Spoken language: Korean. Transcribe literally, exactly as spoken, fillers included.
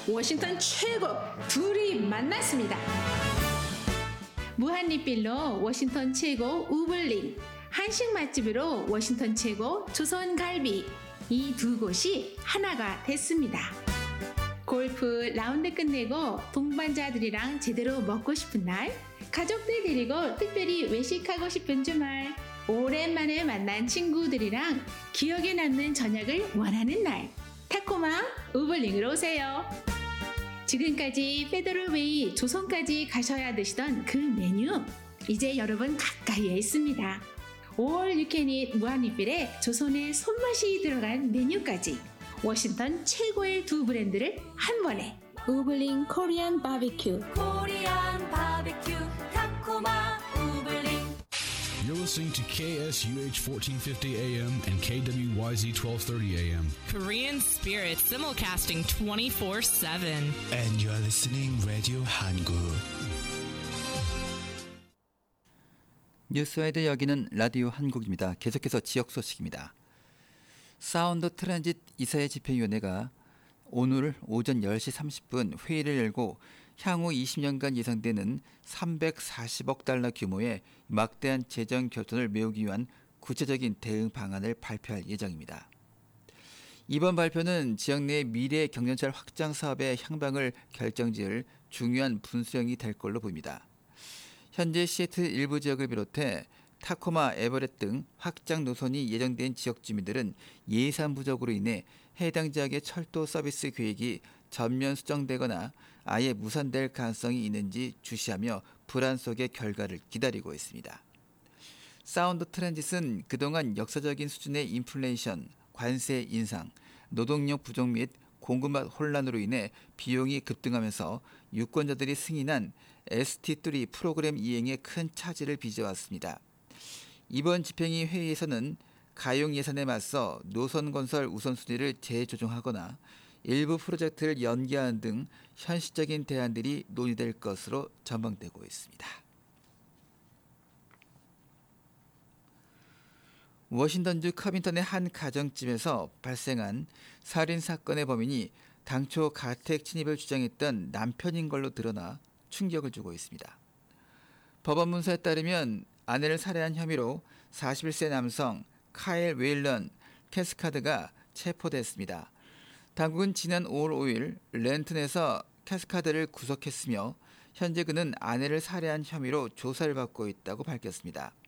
워싱턴 최고 둘이 만났습니다. 무한리필로 워싱턴 최고 우블링, 한식 맛집으로 워싱턴 최고 조선갈비, 이 두 곳이 하나가 됐습니다. 골프 라운드 끝내고 동반자들이랑 제대로 먹고 싶은 날, 가족들 데리고 특별히 외식하고 싶은 주말, 오랜만에 만난 친구들이랑 기억에 남는 저녁을 원하는 날, 타코마 우블링으로 오세요. 지금까지 페더럴웨이 조선까지 가셔야 드시던 그 메뉴, 이제 여러분 가까이에 있습니다. All You Can Eat 무한리필에 조선의 손맛이 들어간 메뉴까지, 워싱턴 최고의 두 브랜드를 한 번에. 우블링 코리안 바비큐, 코리안 바비큐 타코마 우블링. You're listening to K S U H fourteen fifty A M and K W Y Z twelve thirty A M. Korean Spirit simulcasting twenty-four seven. And you're listening Radio 한국. 뉴스와이드 여기는 라디오 한국입니다. 계속해서 지역 소식입니다. 사운드 트랜짓 이사회 집행위원회가 오늘 오전 열 시 삼십 분 회의를 열고 향후 이십 년간 예상되는 삼백사십억 달러 규모의 막대한 재정 결손을 메우기 위한 구체적인 대응 방안을 발표할 예정입니다. 이번 발표는 지역 내 미래 경전철 확장 사업의 향방을 결정지을 중요한 분수령이 될 걸로 보입니다. 현재 시애틀 일부 지역을 비롯해 타코마, 에버렛 등 확장 노선이 예정된 지역 주민들은 예산 부족으로 인해 해당 지역의 철도 서비스 계획이 전면 수정되거나 아예 무산될 가능성이 있는지 주시하며 불안 속의 결과를 기다리고 있습니다. 사운드 트랜짓은 그동안 역사적인 수준의 인플레이션, 관세 인상, 노동력 부족 및 공급망 혼란으로 인해 비용이 급등하면서 유권자들이 승인한 에스티 쓰리 프로그램 이행에 큰 차질을 빚어왔습니다. 이번 집행위 회의에서는 가용 예산에 맞서 노선 건설 우선순위를 재조정하거나 일부 프로젝트를 연기하는 등 현실적인 대안들이 논의될 것으로 전망되고 있습니다. 워싱턴주 커빈턴의 한 가정집에서 발생한 살인사건의 범인이 당초 가택 침입을 주장했던 남편인 걸로 드러나 충격을 주고 있습니다. 법원 문서에 따르면 아내를 살해한 혐의로 사십일 세 남성 카일 웨일런 캐스카드가 체포됐습니다. 당국은 지난 오월 오일 렌튼에서 캐스카드를 구속했으며 현재 그는 아내를 살해한 혐의로 조사를 받고 있다고 밝혔습니다.